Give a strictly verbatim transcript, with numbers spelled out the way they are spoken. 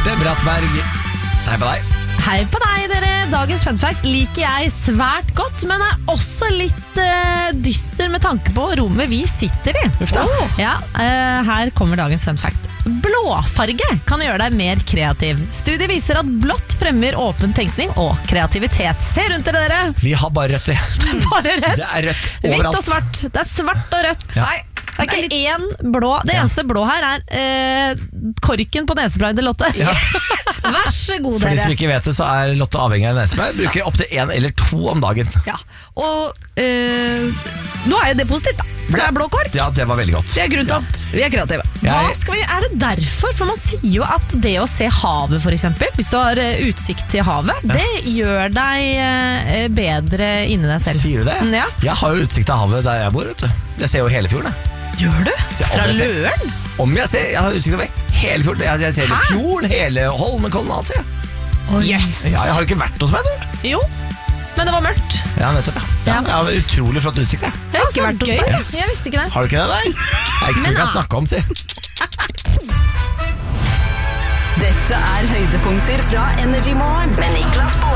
Marte Brattberg, hei på deg. Hei på deg, dere. Dagens fun fact liker jeg svært godt, men er også litt uh, dyster med tanke på rommet vi sitter i. Oh. Ja, uh, her kommer dagens fun fact. Blåfarge kan gjøre deg mer kreativ. Studiet viser at blått fremmer åpen tenkning og kreativitet. Se rundt dere, dere. Vi har bare rødt, vi. Bare rødt. Det er rødt Hvitt overalt. og svart. Det er svart og rødt. Ja. Nei, det er ikke én blå. Det eneste blå her er eh, korken på nesepleiet til Lotte. Ja. Vær så god, For de som dere. ikke vet det, så er Lotte avhengig av nesepleier. Bruker opp til en eller to om dagen. Ja, og eh, nå er jo det positivt da. For det er blå kork. Ja, det var veldig godt. Det er grunnen til at vi er kreative. Hva Jeg, skal vi, er det derfor? For man sier jo at det å se havet, for eksempel, hvis du har eh, utsikt til havet, det gjør deg eh, bedre inni deg selv. sier du det? Ja. Jeg har jo utsikt til havet der jeg bor, vet du. Jeg ser jo hele fjorden, jeg. Gjør du? Se, om Fra jeg ser- Løren? Om jeg ser, jeg har utsikt over hele fjorden. Jeg, jeg ser hele Hæ? fjorden, hele Holmenkollen og alt, ser jeg. Yes. Ja, jeg har ikke vært hos meg, du. Jo, men det var mørkt. Ja, nettopp, ja. ja. Ja. Jeg har utrolig flott utsikt, jeg. Det var ikke så vært hos gøy. deg. Jeg visste ikke det. Har du ikke det, nei? Det er ikke så Men vi kan da- snakke om, si. Dette er høydepunkter fra Energy Morgen med Niklas Baarli.